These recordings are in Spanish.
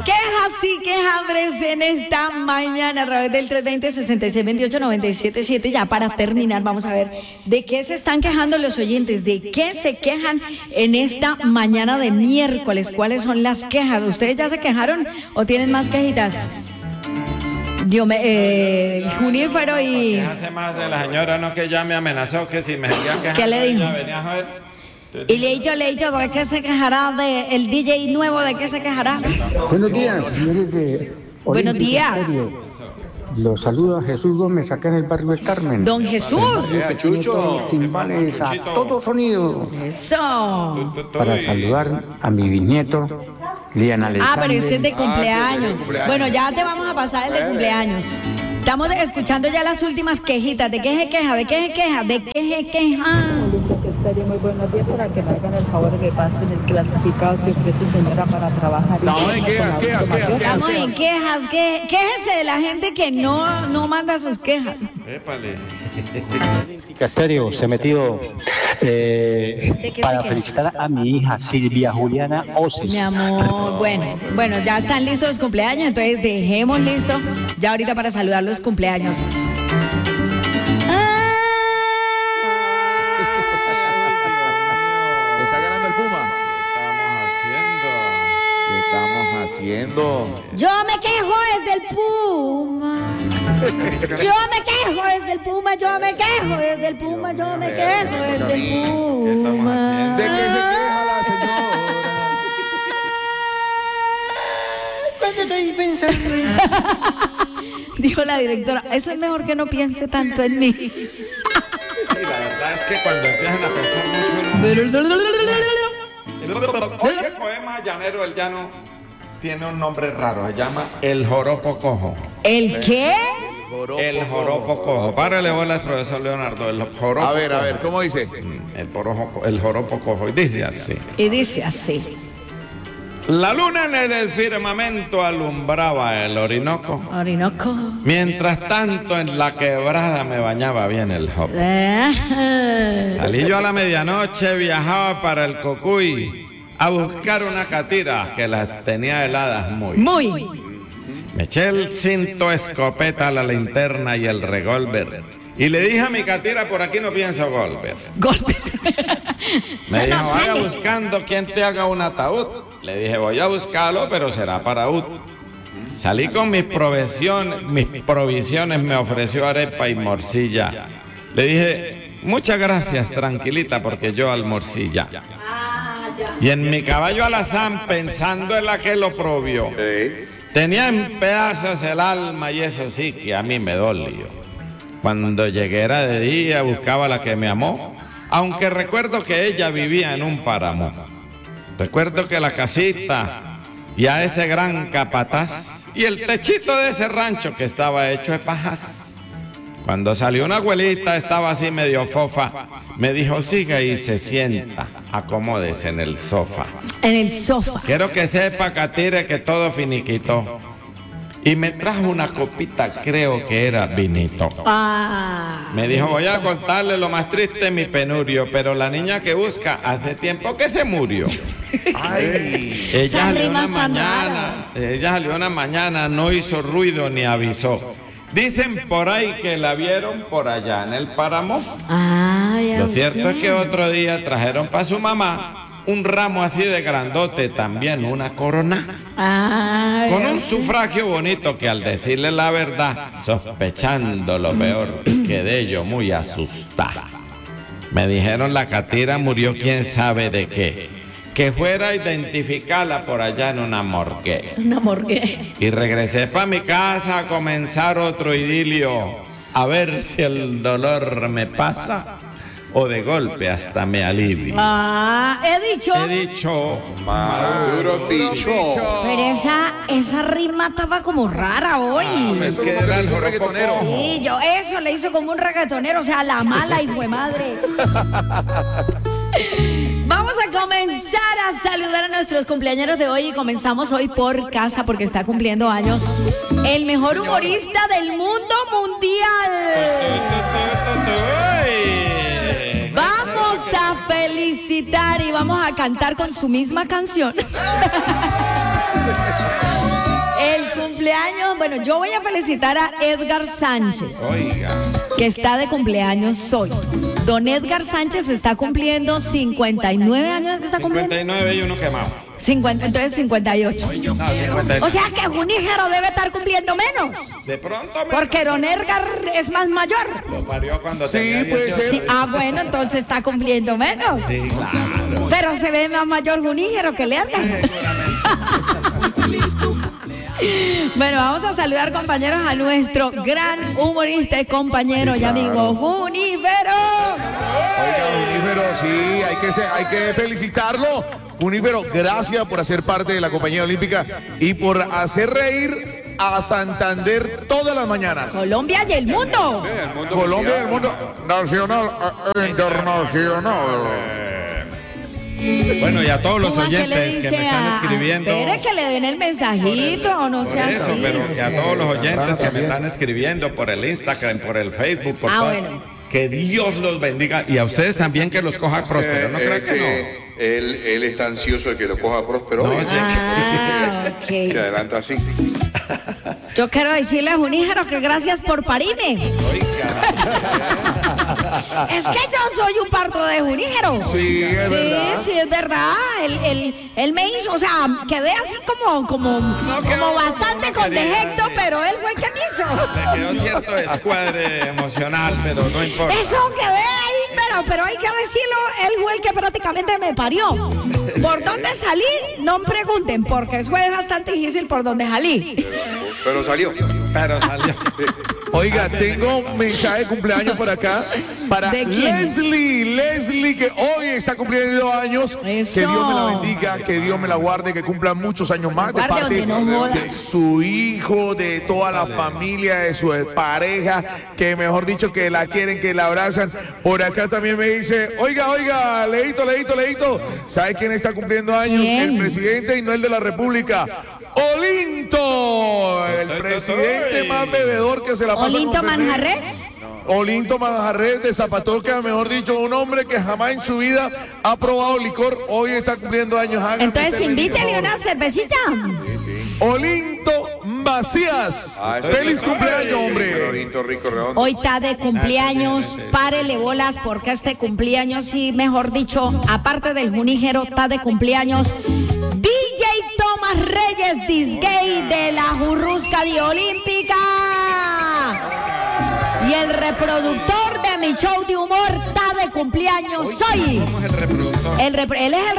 Quejas y quejadres en esta mañana a través del 320-6628-977. Ya para terminar, vamos a ver de qué se están quejando los oyentes, de qué se quejan en esta mañana de miércoles. ¿Cuáles son las quejas? ¿Ustedes ya se quejaron o tienen más quejitas? Junífero y... Hace más de la señora, no, que ya me amenazó que si me seguía quejando. ¿Qué le dijo? Venía a joder. Y le he dicho, ¿de qué se quejará el DJ nuevo? ¿De qué se quejará? Buenos días, señores de Buenos días. Los saludo a Jesús Gómez acá en el barrio del Carmen. Don Jesús. Chucho. Timbales a todo sonido. Eso. Para saludar a mi bisnieto, Lian Alexander. Pero ese es de cumpleaños. Bueno, ya te vamos a pasar el de cumpleaños. Estamos escuchando ya las últimas quejitas. ¿De qué se queja? ¿De qué se queja? ¿De qué se queja? Estaría muy buenos días para que me hagan el favor de que pasen el clasificado si ofrece señora para trabajar. Estamos en quejas. Quéjese de la gente que no manda sus quejas. Épale. Casterio, se metió para felicitar a mi hija Silvia Juliana Oces. Mi amor, bueno, ya están listos los cumpleaños, entonces dejemos listo ya ahorita para saludar los cumpleaños. Yo me quejo desde el Puma. Yo me quejo desde el Puma. ¿De qué se queja la señora? ¿Cuándo estoy pensando en... Dijo la directora, eso es mejor que no piense tanto en mí. Sí, la verdad es que cuando empiezan a pensar mucho en... Oye, el poema llanero del llano tiene un nombre raro, se llama El Joropo Cojo. ¿El qué? El Joropo Cojo. Párale bolas, profesor Leonardo. El Joropo A ver, ¿cómo dice? El Joropo Cojo. Y dice así. La luna en el firmamento alumbraba el Orinoco. Mientras tanto en la quebrada me bañaba bien el jopo. Salí yo a la medianoche, viajaba para el Cocuy a buscar una catira que las tenía heladas muy. Me eché el cinto, escopeta, la linterna y el revólver. Y le dije a mi catira, por aquí no pienso volver. Me dijo, vaya buscando quien te haga un ataúd. Le dije, voy a buscarlo, pero será para UD. Salí con mis provisiones, me ofreció arepa y morcilla. Le dije, muchas gracias, tranquilita, porque yo almorcilla. Y en mi caballo alazán, pensando en la que lo probió, tenía en pedazos el alma y eso sí que a mí me dolió. Cuando llegué era de día, buscaba a la que me amó, aunque recuerdo que ella vivía en un páramo. Recuerdo que la casita y a ese gran capataz y el techito de ese rancho que estaba hecho de pajas. Cuando salió una abuelita, estaba así medio fofa, me dijo, siga y se sienta, acomódese en el sofá. Quiero que sepa, catire, que todo finiquito. Y me trajo una copita, creo que era vinito. Me dijo, voy a contarle lo más triste, mi penurio, pero la niña que busca hace tiempo que se murió. Ella salió una mañana, no hizo ruido ni avisó. Dicen por ahí que la vieron por allá en el páramo. Lo cierto es que otro día trajeron para su mamá un ramo así de grandote, también una corona, con un sufragio bonito que, al decirle la verdad, sospechando lo peor, quedé yo muy asustada. Me dijeron la catira murió quién sabe de qué, que fuera a identificarla por allá en una morgue. Y regresé para mi casa a comenzar otro idilio, a ver si el dolor me pasa o de golpe hasta me alivio. He dicho. Maduro dicho. Pero esa rima estaba como rara hoy. Es que era el reggaetonero. Sí, eso le hizo como un reggaetonero, o sea, la mala y fue madre. Vamos a comenzar a saludar a nuestros cumpleañeros de hoy y comenzamos hoy por casa porque está cumpliendo años el mejor humorista del mundo mundial. Vamos a felicitar y vamos a cantar con su misma canción. cumpleaños, bueno, yo voy a felicitar a Edgar Sánchez, Oiga. que está de cumpleaños hoy. Don Edgar Sánchez está cumpliendo 59 años, que está cumpliendo. 59 y uno quemado. 50, entonces 58. No, 58. O sea que Juníjero debe estar cumpliendo menos. De pronto me Porque Don Edgar es más mayor. lo parió cuando Sí, tenía puede 18. ser. Sí, bueno, entonces está cumpliendo menos. Sí, claro. Pero se ve más mayor Juníjero que Edgar. Bueno, vamos a saludar, compañeros, a nuestro gran humorista y compañero y amigo Junífero. Oiga, Junífero, sí, hay que felicitarlo. Junífero, gracias por hacer parte de la compañía olímpica y por hacer reír a Santander todas las mañanas. Colombia y el mundo. Colombia y el mundo nacional e internacional. Bueno, y a todos los ¿Cómo que le oyentes que dice me están escribiendo. Espere que le den el mensajito o no Por sea eso, así. pero que a todos los oyentes que me están escribiendo por el Instagram, por el Facebook, por todo, bueno. que Dios los bendiga y a ustedes también que los coja próspero. ¿No creen que no? Él está ansioso de que lo coja próspero. No, hoy. sí. Ok. Se adelanta así. Yo quiero decirle a Juníjero que gracias por parirme. Es que yo soy un parto de Juníjero. Sí, es verdad. Sí, es verdad. Él me hizo, o sea, quedé así como bastante con defecto, pero él fue el que me hizo. Le quedó cierto escuadre emocional, pero no importa. Eso quedé ahí, pero hay que decirlo, él fue el que prácticamente me parió. ¿Por dónde salí? No me pregunten, porque eso es bastante difícil por dónde salí. Pero salió. Pero salió. Oiga, tengo un mensaje de cumpleaños por acá para ¿De quién? Leslie, que hoy está cumpliendo años. Eso. Que Dios me la bendiga, que Dios me la guarde, que cumpla muchos años más de Guarde parte donde no joda. de su hijo, de toda la familia, de su pareja, que mejor dicho, que la quieren, que la abrazan. Por acá también me dice, oiga, Leito, ¿sabe quién está cumpliendo años? ¿Quién? El presidente y no el de la República. Olinto, el presidente más bebedor que se la pasa ¿Olinto con Fernet. Manjarres? Olinto Manjarres de Zapatoca, mejor dicho, un hombre que jamás en su vida ha probado licor, hoy está cumpliendo años. Hágame Entonces usted, invítele por una favor. cervecita. Olinto Macías. Feliz cumpleaños, hombre. Olinto Rico Redondo. Hoy está de cumpleaños, párele bolas porque este cumpleaños, sí, mejor dicho, aparte del Juníjero, está de cumpleaños DJ Tomás Reyes Disgay de la Jurrusca de Olímpica. Y el reproductor de mi show de humor está de cumpleaños hoy. ¿Cómo es el reproductor? Él es el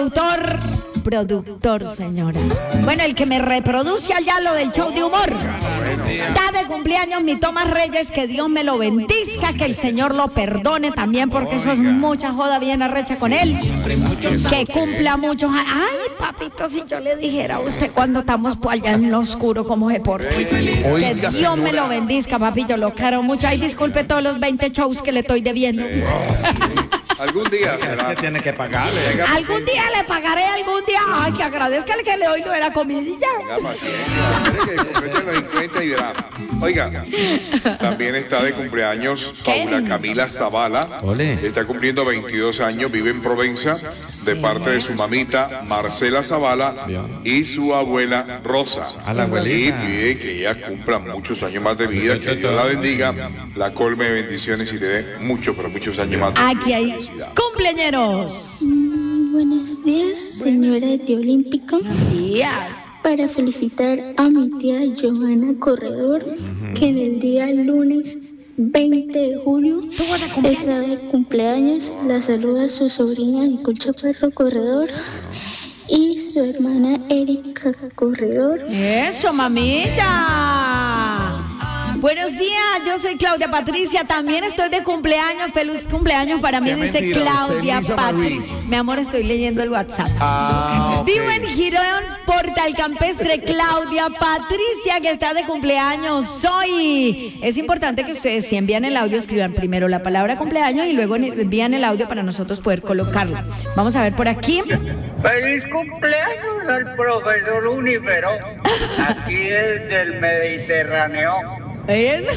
productor, señora. Bueno, el que me reproduce allá lo del show de humor. Está de cumpleaños mi Tomás Reyes, que Dios me lo bendiga, que el Señor lo perdone también, porque eso es mucha joda bien arrecha con él. Que cumpla muchos años. Ay, papito, si yo le dijera a usted cuando estamos por allá en lo oscuro cómo se porta. Que Oiga, Dios me lo bendiga, papito, lo quiero mucho. Ay, disculpe todos los 20 shows que le estoy debiendo. Algún día Es será. que tiene que pagarle. Algún día le pagaré, algún día. Ay, que agradezca el que le doy lo de la comidilla. Tenga paciencia. Espere que complete los 50 y verá. Oiga, también está de cumpleaños Paula Camila Zavala. Ole. Está cumpliendo 22 años, vive en Provenza, de parte de su mamita Marcela Zavala y su abuela Rosa. A la abuelita. Y pide que ella cumpla muchos años más de vida, que Dios la bendiga, la colme de bendiciones y le dé muchos, pero muchos años más de Aquí hay felicidad. cumpleañeros. Buenos días, señora de Olímpica. Días. Para felicitar a mi tía Johanna Corredor, que en el día lunes 20 de julio está de cumpleaños. La saluda su sobrina Nicole Perro Corredor y su hermana Erika Corredor. Eso, mamita. Buenos días, yo soy Claudia Patricia, también estoy de cumpleaños, feliz cumpleaños para mí, Qué dice mentira, Claudia usted, Luisa Patricia. Marie. Mi amor, estoy leyendo el WhatsApp. Ok. Vivo en Girón, Portal Campestre, Claudia Patricia, que está de cumpleaños hoy. Es importante que ustedes, si envían el audio, escriban primero la palabra cumpleaños y luego envían el audio para nosotros poder colocarlo. Vamos a ver por aquí. Feliz cumpleaños al profesor Unívero, aquí desde el Mediterráneo. Eso.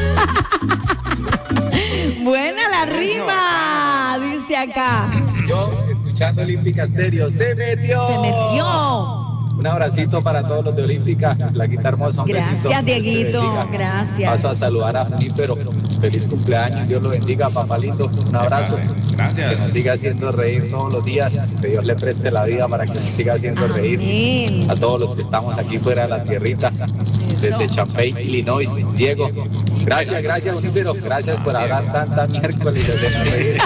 Buena la rima, dice acá. Yo, escuchando Olímpica Stereo, se metió. Se metió. Un abracito para todos los de Olímpica, Flaquita hermosa. Un Gracias, besito. Dieguito, gracias. Paso a saludar a Junípero. Feliz cumpleaños, Dios lo bendiga, papá lindo. Un abrazo. Gracias. Que nos siga haciendo reír todos los días. Que Dios le preste la vida para que nos siga haciendo reír. A todos los que estamos aquí fuera de la tierrita, desde Champaign, Illinois. Diego, gracias, Junípero. Gracias por hablar tanta miércoles y hacernos reír.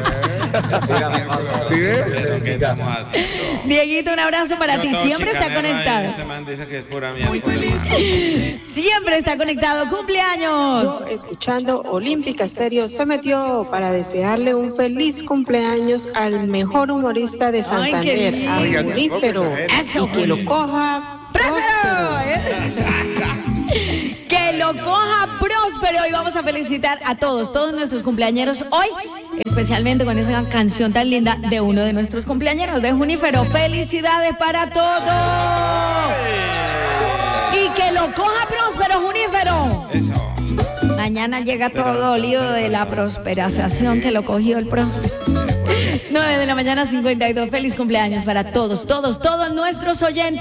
¿Sí ¿Qué estamos haciendo? Dieguito, un abrazo para ti. Siempre está conectado. Este man dice que es pura mierda. Siempre está conectado. ¡Cumpleaños! Yo, escuchando Olímpica Estéreo, se metió para desearle un feliz cumpleaños al mejor humorista de Santander, a Junípero, y que lo coja próspero. Que lo coja próspero. Y vamos a felicitar a todos nuestros cumpleañeros hoy, especialmente con esa canción tan linda de uno de nuestros cumpleañeros, de Junípero. Felicidades para todos. Y que lo coja próspero, Junípero. Eso. Mañana llega todo dolido de la prosperación que lo cogió el próspero. 9 de la mañana, 52. Feliz cumpleaños para todos nuestros oyentes.